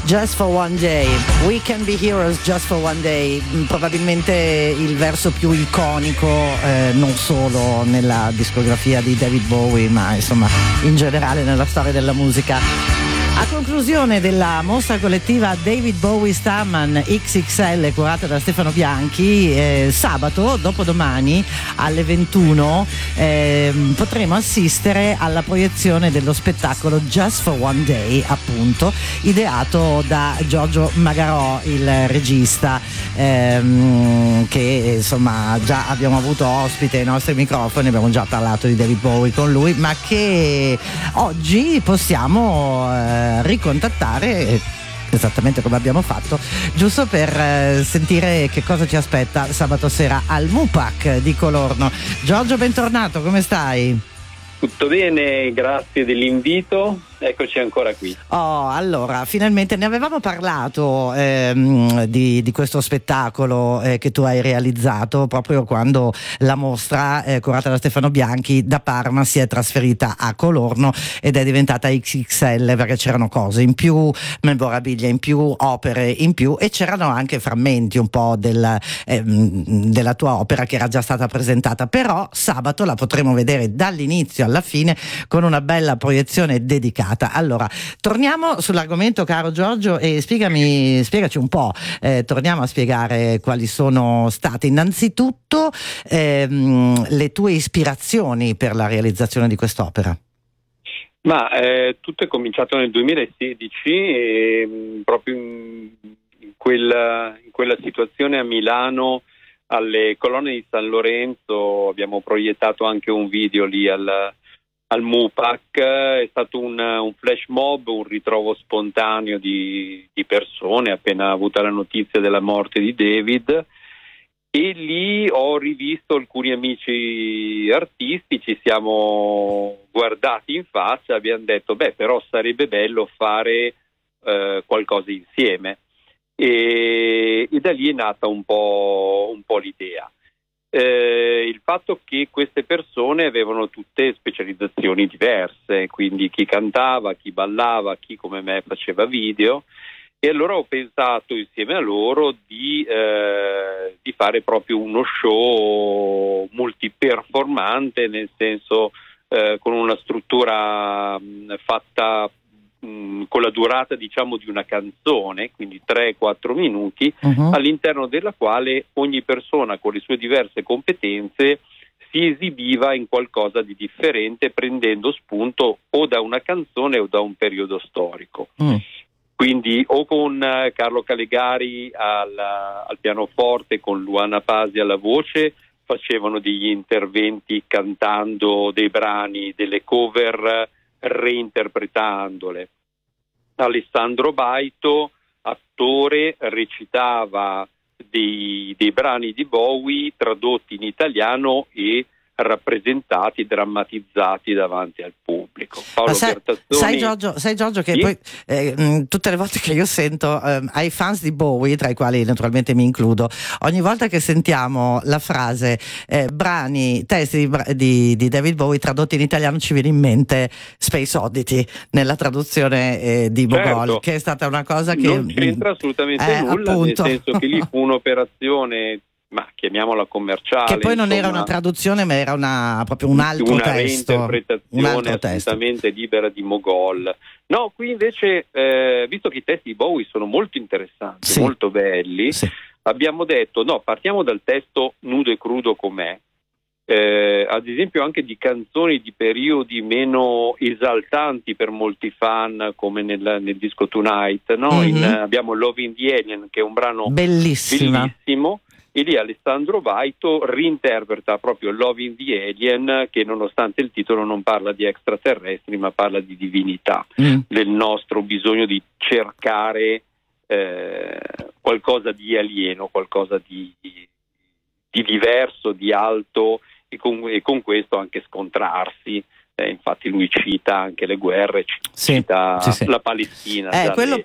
Just for one day, we can be heroes just for one day, probabilmente il verso più iconico non solo nella discografia di David Bowie, ma insomma in generale nella storia della musica. A conclusione della mostra collettiva David Bowie Starman XXL curata da Stefano Bianchi, sabato, dopodomani alle 21 potremo assistere alla proiezione dello spettacolo Just for One Day, appunto, ideato da Giorgio Magarò, il regista, che insomma già abbiamo avuto ospite ai nostri microfoni, abbiamo già parlato di David Bowie con lui, ma che oggi possiamo ricontattare esattamente come abbiamo fatto, giusto per sentire che cosa ci aspetta sabato sera al MUPAC di Colorno. Giorgio, bentornato, come stai? Tutto bene, grazie dell'invito, eccoci ancora qui. Allora, finalmente ne avevamo parlato di questo spettacolo che tu hai realizzato proprio quando la mostra curata da Stefano Bianchi da Parma si è trasferita a Colorno ed è diventata XXL, perché c'erano cose in più, memorabilia in più, opere in più, e c'erano anche frammenti un po' della tua opera che era già stata presentata, però sabato la potremo vedere dall'inizio alla fine con una bella proiezione dedicata. Allora, torniamo sull'argomento, caro Giorgio, e spiegaci un po', torniamo a spiegare quali sono state innanzitutto le tue ispirazioni per la realizzazione di quest'opera. Ma tutto è cominciato nel 2016, proprio in quella situazione a Milano, alle colonne di San Lorenzo. Abbiamo proiettato anche un video lì al MUPAC. È stato un flash mob, un ritrovo spontaneo di persone appena avuta la notizia della morte di David, e lì ho rivisto alcuni amici artisti, ci siamo guardati in faccia, abbiamo detto però sarebbe bello fare qualcosa insieme. E da lì è nata un po' l'idea. Il fatto che queste persone avevano tutte specializzazioni diverse, quindi chi cantava, chi ballava, chi come me faceva video, e allora ho pensato insieme a loro di fare proprio uno show multiperformante, nel senso con una struttura fatta con la durata diciamo di una canzone, quindi 3-4 minuti, all'interno della quale ogni persona con le sue diverse competenze si esibiva in qualcosa di differente, prendendo spunto o da una canzone o da un periodo storico. Quindi o con Carlo Calegari al pianoforte, con Luana Pasi alla voce, facevano degli interventi cantando dei brani, delle cover, reinterpretandole. Alessandro Baito, attore, recitava dei brani di Bowie tradotti in italiano e rappresentati, drammatizzati davanti al pubblico. Paolo Sai Giorgio che sì? Poi tutte le volte che io sento ai fans di Bowie, tra i quali naturalmente mi includo, ogni volta che sentiamo la frase testi di David Bowie tradotti in italiano, ci viene in mente Space Oddity nella traduzione di Mogol, certo, che è stata una cosa che non c'entra assolutamente nulla, appunto. Nel senso che lì fu un'operazione, ma chiamiamola commerciale, che poi non era una traduzione, ma era proprio un altro testo, reinterpretazione assolutamente libera di Mogol. No, qui invece visto che i testi di Bowie sono molto interessanti, sì, molto belli, sì, abbiamo detto no, partiamo dal testo nudo e crudo com'è, ad esempio anche di canzoni di periodi meno esaltanti per molti fan, come nel disco Tonight, no? Abbiamo Love in the Alien, che è un brano bellissimo, e lì Alessandro Baito reinterpreta proprio Love in the Alien, che nonostante il titolo non parla di extraterrestri ma parla di divinità, del nostro bisogno di cercare qualcosa di alieno, qualcosa di diverso, di alto, e con questo anche scontrarsi. Infatti lui cita anche le guerre, cita la Palestina. Quello